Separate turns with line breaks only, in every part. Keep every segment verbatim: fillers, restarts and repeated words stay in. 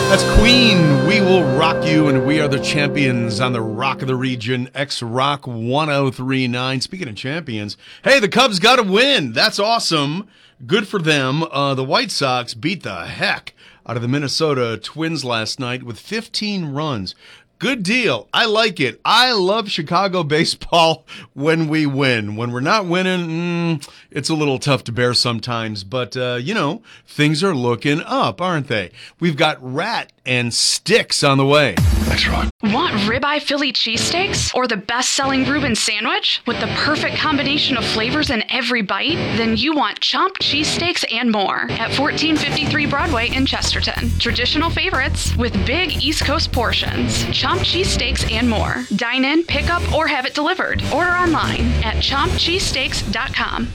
That's Queen. We will rock you, and we are the champions on the Rock of the Region, X-Rock one oh three point nine. Speaking of champions, hey, the Cubs got a win. That's awesome. Good for them. Uh, the White Sox beat the heck out of the Minnesota Twins last night with fifteen runs. Good deal. I like it. I love Chicago baseball when we win. When we're not winning, mm, it's a little tough to bear sometimes. But, uh, you know, things are looking up, aren't they? We've got Rat and Sticks on the way.
That's right.
Want ribeye Philly cheesesteaks or the best-selling Reuben sandwich with the perfect combination of flavors in every bite? Then you want Chomped cheesesteaks and more at fourteen fifty-three Broadway in Chesterton. Traditional favorites with big East Coast portions. Chomped cheesesteaks and more. Dine in, pick up, or have it delivered. Order online at chomped cheesesteaks dot com.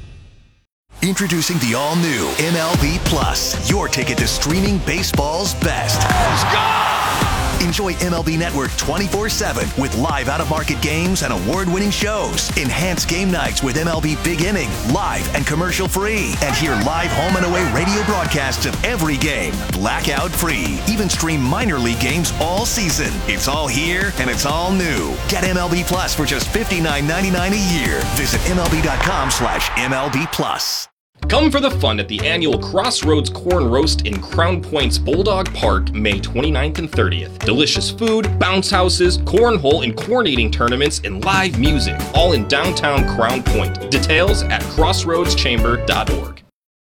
Introducing the all-new M L B Plus, your ticket to streaming baseball's best. Let's go! Enjoy M L B Network twenty-four seven with live out-of-market games and award-winning shows. Enhance game nights with M L B Big Inning, live and commercial-free. And hear live home and away radio broadcasts of every game, blackout-free. Even stream minor league games all season. It's all here and it's all new. Get M L B Plus for just fifty-nine ninety-nine a year. Visit MLB.com slash MLB Plus.
Come for the fun at the annual Crossroads Corn Roast in Crown Point's Bulldog Park, May twenty-ninth and thirtieth. Delicious food, bounce houses, cornhole and corn eating tournaments, and live music, all in downtown Crown Point. Details at crossroads chamber dot org.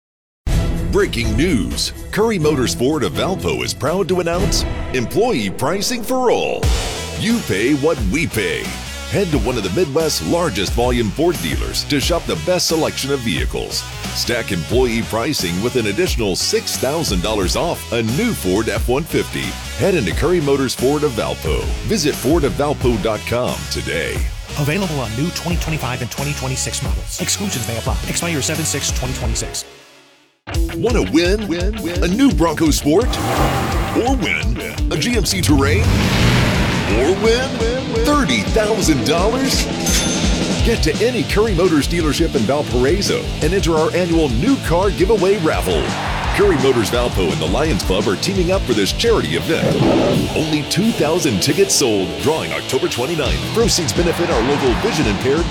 Breaking news. Curry Motors Ford of Valpo is proud to announce employee pricing for all. You pay what we pay. Head to one of the Midwest's largest volume Ford dealers to shop the best selection of vehicles. Stack employee pricing with an additional six thousand dollars off a new Ford F one fifty. Head into Curry Motors Ford of Valpo. Visit ford of valpo dot com today.
Available on new twenty twenty-five and twenty twenty-six models. Exclusions may apply. Expire seven six twenty twenty-six.
Want to win? Win, win? A new Bronco Sport? Or win a G M C Terrain? Or win thirty thousand dollars? Get to any Curry Motors dealership in Valparaiso and enter our annual new car giveaway raffle. Curry Motors Valpo and the Lions Club are teaming up for this charity event. Only two thousand tickets sold, drawing October twenty-ninth. Proceeds benefit our local vision impaired